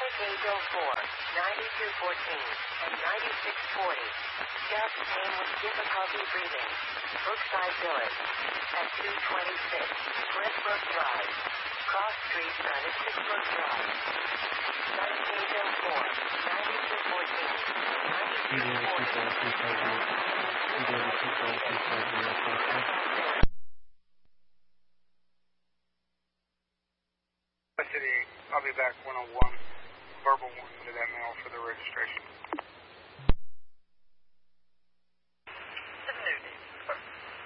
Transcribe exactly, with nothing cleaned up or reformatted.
Archangel four, ninety-two fourteen, and ninety-six forty. Just came with difficulty breathing. Brookside Village. At two twenty-six, Cliffbrook Drive. Cross Street, ninety-six Brook Drive. Archangel four, ninety-two fourteen, ninety-six forty. City, I'll be back one oh one, verbal one to that mail for the registration.